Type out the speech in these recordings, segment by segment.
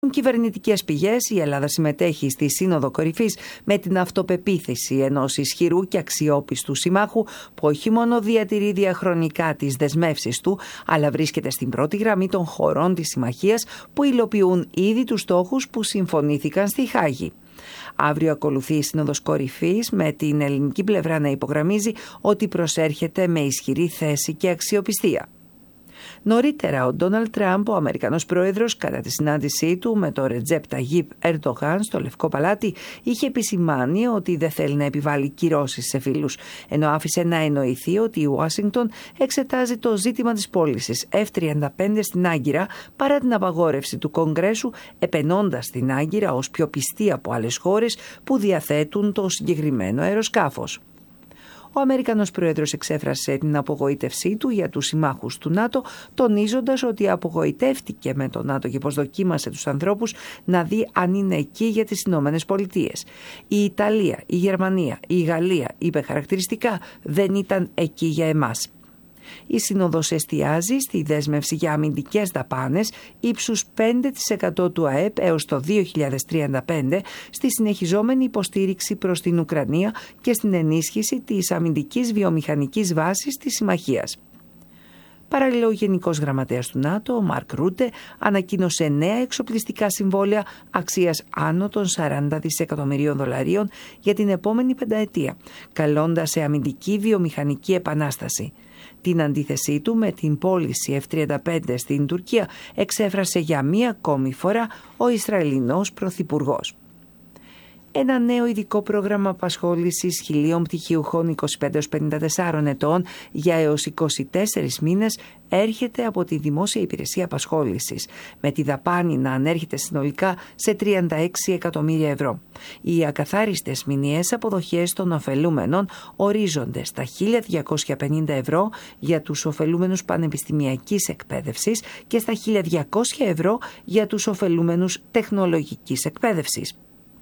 Κυβερνητικές πηγές, η Ελλάδα συμμετέχει στη Σύνοδο Κορυφής με την αυτοπεποίθηση ενός ισχυρού και αξιόπιστου συμμάχου που όχι μόνο διατηρεί διαχρονικά τις δεσμεύσεις του, αλλά βρίσκεται στην πρώτη γραμμή των χωρών της συμμαχίας που υλοποιούν ήδη τους στόχους που συμφωνήθηκαν στη Χάγη. Αύριο ακολουθεί η Σύνοδος Κορυφής με την ελληνική πλευρά να υπογραμμίζει ότι προσέρχεται με ισχυρή θέση και αξιοπιστία. Νωρίτερα, ο Ντόναλντ Τραμπ, ο Αμερικανός πρόεδρος, κατά τη συνάντησή του με τον Ρετζέπ Ταγίπ Ερντογάν στο Λευκό Παλάτι, είχε επισημάνει ότι δεν θέλει να επιβάλλει κυρώσεις σε φίλους, ενώ άφησε να εννοηθεί ότι η Ουάσιγκτον εξετάζει το ζήτημα της πώλησης F-35 στην Άγκυρα παρά την απαγόρευση του Κογκρέσου, επενώντας την Άγκυρα ως πιο πιστή από άλλες χώρες που διαθέτουν το συγκεκριμένο αεροσκάφος. Ο Αμερικανός πρόεδρος εξέφρασε την απογοήτευσή του για τους συμμάχους του ΝΑΤΟ, τονίζοντας ότι απογοητεύτηκε με το ΝΑΤΟ και πως δοκίμασε τους ανθρώπους να δει αν είναι εκεί για τις Ηνωμένες Πολιτείες. Η Ιταλία, η Γερμανία, η Γαλλία, είπε χαρακτηριστικά, δεν ήταν εκεί για εμάς. Η Σύνοδος εστιάζει στη δέσμευση για αμυντικές δαπάνες ύψους 5% του ΑΕΠ έως το 2035, στη συνεχιζόμενη υποστήριξη προς την Ουκρανία και στην ενίσχυση της αμυντικής βιομηχανικής βάσης της συμμαχίας. Παράλληλα, ο Γενικός Γραμματέας του ΝΑΤΟ, ο Μαρκ Ρούτε, ανακοίνωσε νέα εξοπλιστικά συμβόλαια αξίας άνω των 40 δισεκατομμυρίων δολαρίων για την επόμενη πενταετία, καλώντας σε αμυντική βιομηχανική επανάσταση. Την αντίθεσή του με την πώληση F-35 στην Τουρκία εξέφρασε για μία ακόμη φορά ο Ισραηλινός Πρωθυπουργός. Ένα νέο ειδικό πρόγραμμα απασχόλησης 1.000 πτυχιούχων 25-54 ετών για έως 24 μήνες έρχεται από τη Δημόσια Υπηρεσία Απασχόλησης, με τη δαπάνη να ανέρχεται συνολικά σε 36 εκατομμύρια ευρώ. Οι ακαθάριστες μηνιαίες αποδοχές των ωφελούμενων ορίζονται στα 1.250 ευρώ για τους ωφελούμενους πανεπιστημιακής εκπαίδευσης και στα 1.200 ευρώ για τους ωφελούμενους τεχνολογικής εκπαίδευσης.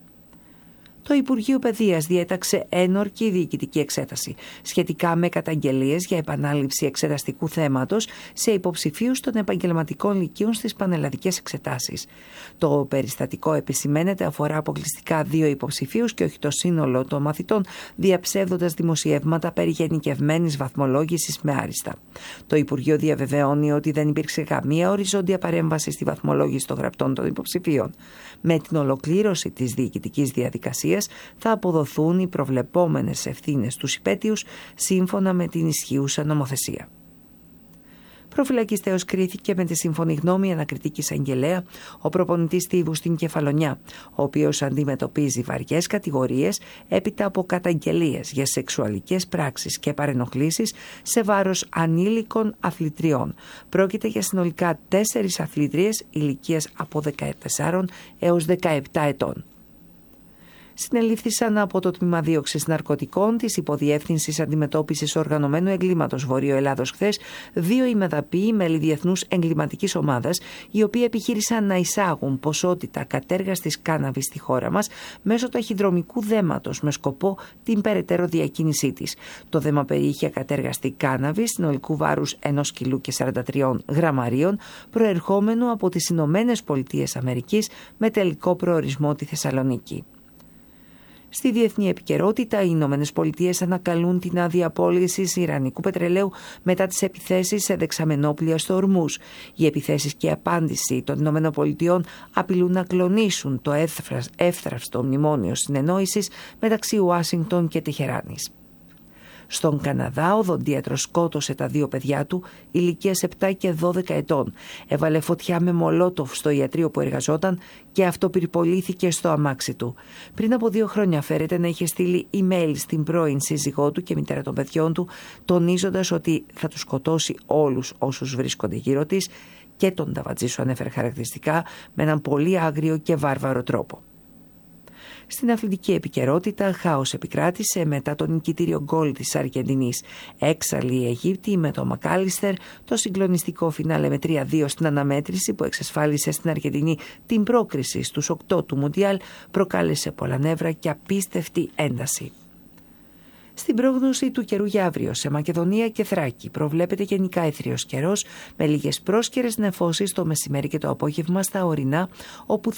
Το Υπουργείο Παιδείας διέταξε ένορκη διοικητική εξέταση σχετικά με καταγγελίες για επανάληψη εξεταστικού θέματος σε υποψηφίους των επαγγελματικών λυκείων στις πανελλαδικές εξετάσεις. Το περιστατικό, επισημαίνεται, αφορά αποκλειστικά 2 υποψηφίους και όχι το σύνολο των μαθητών, διαψεύδοντας δημοσιεύματα περί γενικευμένης βαθμολόγησης με άριστα. Το Υπουργείο διαβεβαιώνει ότι δεν υπήρξε καμία οριζόντια παρέμβαση στη βαθμολόγηση των γραπτών των υποψηφίων. Με την ολοκλήρωση της διοικητικής διαδικασίας θα αποδοθούν οι προβλεπόμενες ευθύνες στους υπαίτιους σύμφωνα με την ισχύουσα νομοθεσία. Προφυλακιστέως κρίθηκε με τη σύμφωνη γνώμη ανακριτική εισαγγελέα ο προπονητής Στίβου στην Κεφαλονιά, ο οποίος αντιμετωπίζει βαριές κατηγορίες έπειτα από καταγγελίες για σεξουαλικές πράξεις και παρενοχλήσεις σε βάρος ανήλικων αθλητριών. Πρόκειται για συνολικά 4 αθλήτριες ηλικίας από 14 έως 17 ετών. Συνελήφθησαν από το Τμήμα Δίωξης Ναρκωτικών της Υποδιεύθυνσης Αντιμετώπισης Οργανωμένου Εγκλήματος Βορείου Ελλάδος χθες 2 ημεδαποί μέλη διεθνούς εγκληματικής ομάδας, οι οποίοι επιχείρησαν να εισάγουν ποσότητα κατέργαστης κάναβης στη χώρα μας μέσω ταχυδρομικού δέματος με σκοπό την περαιτέρω διακίνησή της. Το δέμα περιείχε κατέργαστη κάναβη συνολικού βάρους 1 κιλού και 43 γραμμαρίων, προερχόμενου από τις Ηνωμένες Πολιτείες Αμερικής με τελικό προορισμό τη Θεσσαλονίκη. Στη διεθνή επικαιρότητα, οι Ηνωμένες Πολιτείες ανακαλούν την άδεια πώλησης ιρανικού πετρελαίου μετά τις επιθέσεις σε δεξαμενόπλια στο Ορμούζ. Οι επιθέσεις και η απάντηση των Ηνωμένων Πολιτειών απειλούν να κλονίσουν το εύθραυστο μνημόνιο συνεννόησης μεταξύ Ουάσιγκτον και Τεχεράνης. Στον Καναδά, ο οδοντίατρος σκότωσε τα 2 παιδιά του ηλικίας 7 και 12 ετών. Έβαλε φωτιά με μολότοφ στο ιατρείο που εργαζόταν και αυτοπυρπολήθηκε στο αμάξι του. Πριν από 2 χρόνια φέρεται να είχε στείλει email στην πρώην σύζυγό του και μητέρα των παιδιών του, τονίζοντας ότι θα τους σκοτώσει όλους όσους βρίσκονται γύρω της, και τον Ταβατζήσου ανέφερε χαρακτηριστικά με έναν πολύ άγριο και βάρβαρο τρόπο. Στην αθλητική επικαιρότητα, χάος επικράτησε μετά το νικητήριο γκολ της Αργεντινής. Έξαλλη η Αιγύπτη με το Μακάλιστερ, το συγκλονιστικό φινάλε με 3-2 στην αναμέτρηση που εξασφάλισε στην Αργεντινή την πρόκριση στους 8 του Μουντιάλ, προκάλεσε πολλά νεύρα και απίστευτη ένταση. Στην πρόγνωση του καιρού για αύριο, σε Μακεδονία και Θράκη προβλέπεται γενικά έθριος καιρός με λίγες πρόσκαιρες νεφώσεις το μεσημέρι και το απόγευμα στα ορεινά, όπου